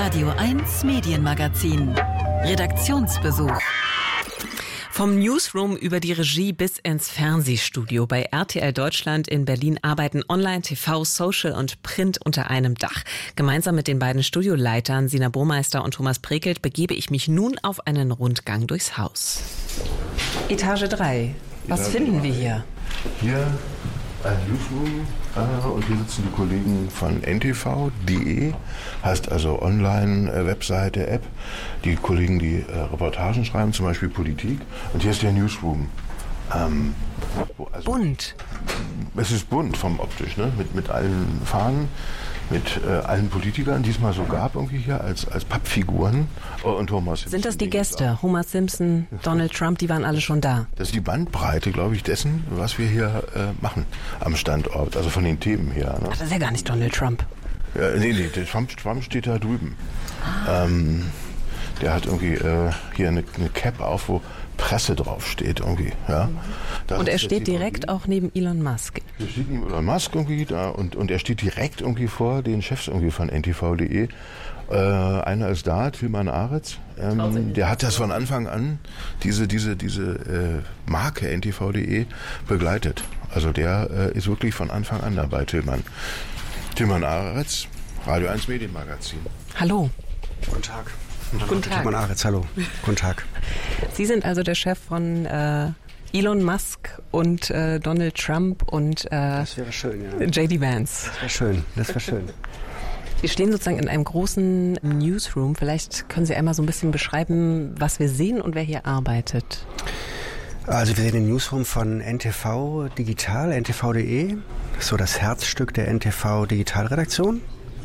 Radio 1 Medienmagazin. Redaktionsbesuch. Vom Newsroom über die Regie bis ins Fernsehstudio. Bei RTL Deutschland in Berlin arbeiten Online, TV, Social und Print unter einem Dach. Gemeinsam mit den beiden Studioleitern Sina Burmeister und Thomas Prekelt begebe ich mich nun auf einen Rundgang durchs Haus. Etage 3. Was finden wir hier? Hier ein Newsroom und hier sitzen die Kollegen von ntv.de, heißt also Online-Webseite, App. Die Kollegen, die Reportagen schreiben, zum Beispiel Politik. Und hier ist der Newsroom. Bunt. Es ist bunt vom optisch, ne? Mit allen Fahnen, mit allen Politikern, die es mal so gab irgendwie hier als Pappfiguren. Und Homer Simpson. Sind das die Gäste? Homer Simpson, Donald Trump, die waren alle schon da. Das ist die Bandbreite, glaube ich, dessen, was wir hier machen am Standort, also von den Themen her. Ne? Ach, das ist ja gar nicht Donald Trump. Ja, nee, der Trump steht da drüben. Der hat irgendwie hier eine Cap auf, wo Presse draufsteht irgendwie. Ja. Und er steht direkt auch neben Elon Musk. Er steht neben Elon Musk irgendwie da und er steht direkt irgendwie vor den Chefs irgendwie von ntv.de. Einer ist da, Tilman Aretz. Der hat das von Anfang an, diese Marke ntv.de begleitet. Also der ist wirklich von Anfang an dabei, Tilman. Tilman Aretz, Radio 1 Medienmagazin. Hallo. Guten Tag. Guten Tag. Tilman Aretz, hallo. Guten Tag. Sie sind also der Chef von Elon Musk und Donald Trump und das wäre schön, ja. JD Vance. Das wäre schön. Wir stehen sozusagen in einem großen Newsroom. Vielleicht können Sie einmal so ein bisschen beschreiben, was wir sehen und wer hier arbeitet. Also wir sehen den Newsroom von NTV Digital, ntv.de. Das ist so das Herzstück der NTV Digitalredaktion.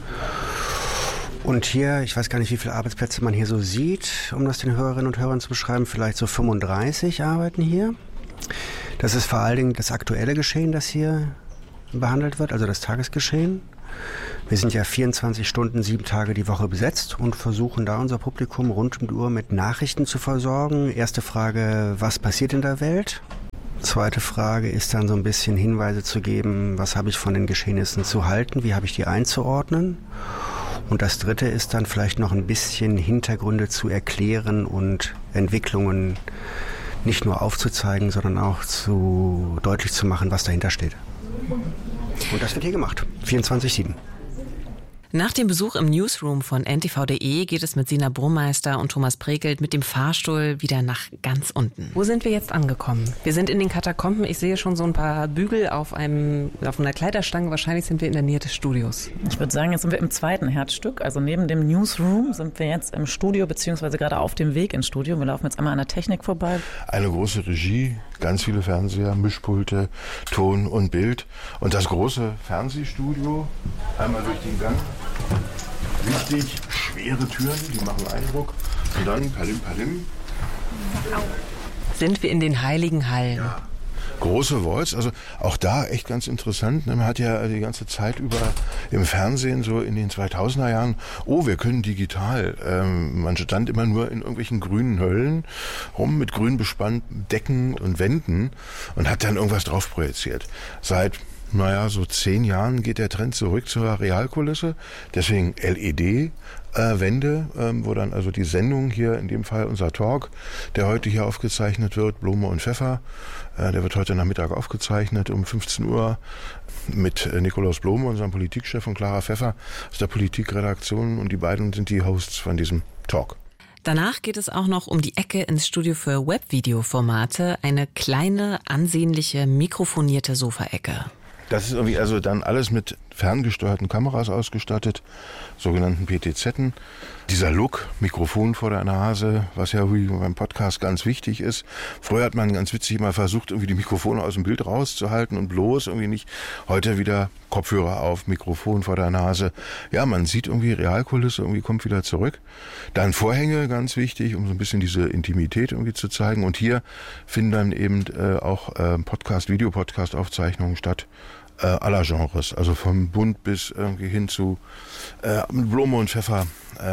Und hier, ich weiß gar nicht, wie viele Arbeitsplätze man hier so sieht, um das den Hörerinnen und Hörern zu beschreiben, vielleicht so 35 arbeiten hier. Das ist vor allen Dingen das aktuelle Geschehen, das hier behandelt wird, also das Tagesgeschehen. Wir sind ja 24 Stunden, 7 Tage die Woche besetzt und versuchen da unser Publikum rund um die Uhr mit Nachrichten zu versorgen. Erste Frage, was passiert in der Welt? Zweite Frage ist dann so ein bisschen Hinweise zu geben, was habe ich von den Geschehnissen zu halten, wie habe ich die einzuordnen? Und das Dritte ist dann vielleicht noch ein bisschen Hintergründe zu erklären und Entwicklungen nicht nur aufzuzeigen, sondern auch deutlich zu machen, was dahinter steht. Und das wird hier gemacht, 24/7. Nach dem Besuch im Newsroom von ntv.de geht es mit Sina Burmeister und Thomas Prekelt mit dem Fahrstuhl wieder nach ganz unten. Wo sind wir jetzt angekommen? Wir sind in den Katakomben. Ich sehe schon so ein paar Bügel auf einer Kleiderstange. Wahrscheinlich sind wir in der Nähe des Studios. Ich würde sagen, jetzt sind wir im zweiten Herzstück. Also neben dem Newsroom sind wir jetzt im Studio, beziehungsweise gerade auf dem Weg ins Studio. Wir laufen jetzt einmal an der Technik vorbei. Eine große Regie, ganz viele Fernseher, Mischpulte, Ton und Bild. Und das große Fernsehstudio, einmal durch den Gang. Wichtig, schwere Türen, die machen Eindruck. Und dann Palim. Sind wir in den heiligen Hallen. Ja. Große Walls, also auch da echt ganz interessant. Man hat ja die ganze Zeit über im Fernsehen so in den 2000er Jahren, wir können digital. Man stand immer nur in irgendwelchen grünen Höllen rum mit grün bespannten Decken und Wänden und hat dann irgendwas drauf projiziert. Seit so 10 Jahren geht der Trend zurück zur Realkulisse. Deswegen LED-Wände, wo dann also die Sendung hier, in dem Fall unser Talk, der heute hier aufgezeichnet wird, Blume und Pfeffer, der wird heute Nachmittag aufgezeichnet um 15 Uhr mit Nikolaus Blome, unserem Politikchef, und Clara Pfeffer aus der Politikredaktion. Und die beiden sind die Hosts von diesem Talk. Danach geht es auch noch um die Ecke ins Studio für Webvideoformate, eine kleine, ansehnliche, mikrofonierte Sofaecke. Das ist irgendwie also dann alles mit ferngesteuerten Kameras ausgestattet, sogenannten PTZen. Dieser Look, Mikrofon vor der Nase, was ja beim Podcast ganz wichtig ist. Früher hat man ganz witzig mal versucht, irgendwie die Mikrofone aus dem Bild rauszuhalten und bloß irgendwie nicht. Heute wieder Kopfhörer auf, Mikrofon vor der Nase. Ja, man sieht irgendwie Realkulisse, irgendwie kommt wieder zurück. Dann Vorhänge, ganz wichtig, um so ein bisschen diese Intimität irgendwie zu zeigen. Und hier finden dann eben auch Videopodcast-Aufzeichnungen statt. aller Genres, also vom Bunt bis irgendwie hin zu Blume und Pfeffer.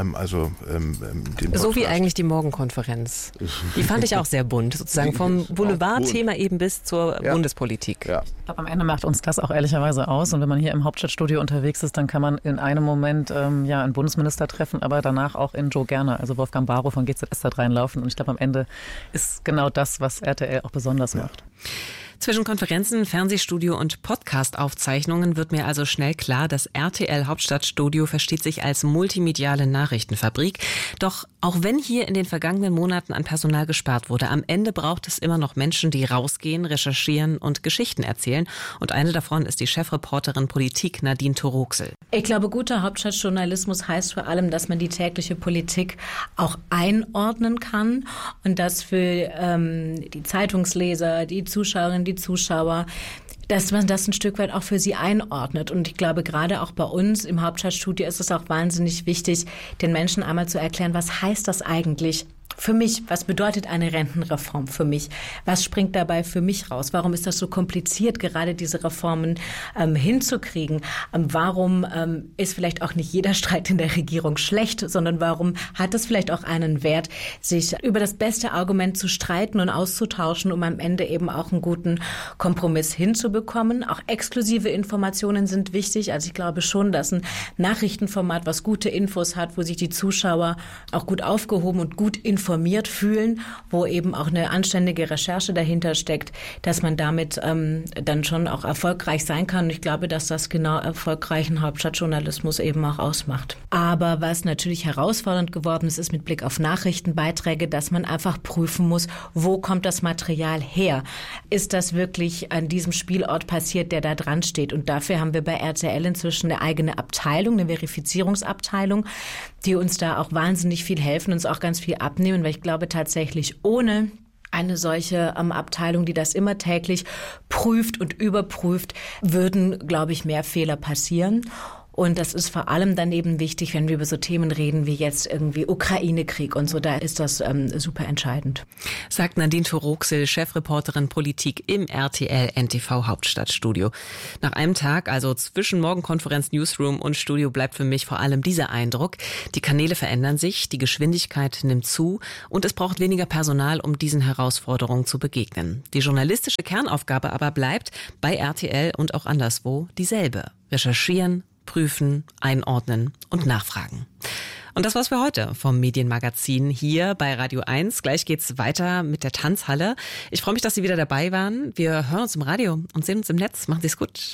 So wie eigentlich die Morgenkonferenz. Die fand ich auch sehr bunt, sozusagen vom Boulevardthema eben bis zur Bundespolitik. Ja. Ich glaube, am Ende macht uns das auch ehrlicherweise aus. Und wenn man hier im Hauptstadtstudio unterwegs ist, dann kann man in einem Moment einen Bundesminister treffen, aber danach auch in Joe Gerner, also Wolfgang Barrow von GZSZ reinlaufen. Und ich glaube, am Ende ist genau das, was RTL auch besonders macht. Zwischen Konferenzen, Fernsehstudio und Podcast-Aufzeichnungen wird mir also schnell klar, das RTL Hauptstadtstudio versteht sich als multimediale Nachrichtenfabrik. Doch auch wenn hier in den vergangenen Monaten an Personal gespart wurde, am Ende braucht es immer noch Menschen, die rausgehen, recherchieren und Geschichten erzählen. Und eine davon ist die Chefreporterin Politik Nadine Toroxel. Ich glaube, guter Hauptstadtjournalismus heißt vor allem, dass man die tägliche Politik auch einordnen kann und dass für die Zeitungsleser, die Zuschauerinnen, die Zuschauer, dass man das ein Stück weit auch für sie einordnet. Und ich glaube, gerade auch bei uns im Hauptstadtstudio ist es auch wahnsinnig wichtig, den Menschen einmal zu erklären, was heißt das eigentlich für mich? Was bedeutet eine Rentenreform für mich? Was springt dabei für mich raus? Warum ist das so kompliziert, gerade diese Reformen hinzukriegen? Warum ist vielleicht auch nicht jeder Streit in der Regierung schlecht, sondern warum hat es vielleicht auch einen Wert, sich über das beste Argument zu streiten und auszutauschen, um am Ende eben auch einen guten Kompromiss hinzubekommen? Auch exklusive Informationen sind wichtig. Also ich glaube schon, dass ein Nachrichtenformat, was gute Infos hat, wo sich die Zuschauer auch gut aufgehoben und gut informiert fühlen, wo eben auch eine anständige Recherche dahinter steckt, dass man damit dann schon auch erfolgreich sein kann. Und ich glaube, dass das genau erfolgreichen Hauptstadtjournalismus eben auch ausmacht. Aber was natürlich herausfordernd geworden ist, ist mit Blick auf Nachrichtenbeiträge, dass man einfach prüfen muss, wo kommt das Material her? Ist das wirklich an diesem Spielort passiert, der da dran steht? Und dafür haben wir bei RTL inzwischen eine eigene Abteilung, eine Verifizierungsabteilung, die uns da auch wahnsinnig viel helfen, uns auch ganz viel abnehmen, weil ich glaube tatsächlich ohne eine solche Abteilung, die das immer täglich prüft und überprüft, würden, glaube ich, mehr Fehler passieren. Und das ist vor allem dann eben wichtig, wenn wir über so Themen reden wie jetzt irgendwie Ukraine-Krieg und so, da ist das super entscheidend. Sagt Nadine Toroxel, Chefreporterin Politik im RTL NTV Hauptstadtstudio. Nach einem Tag, also zwischen Morgenkonferenz, Newsroom und Studio, bleibt für mich vor allem dieser Eindruck. Die Kanäle verändern sich, die Geschwindigkeit nimmt zu und es braucht weniger Personal, um diesen Herausforderungen zu begegnen. Die journalistische Kernaufgabe aber bleibt bei RTL und auch anderswo dieselbe. Recherchieren, prüfen, einordnen und nachfragen. Und das war's für heute vom Medienmagazin hier bei Radio 1. Gleich geht's weiter mit der Tanzhalle. Ich freue mich, dass Sie wieder dabei waren. Wir hören uns im Radio und sehen uns im Netz. Machen Sie's gut.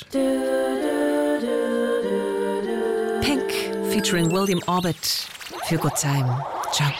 Pink featuring William Orbit für Good Time. Ciao.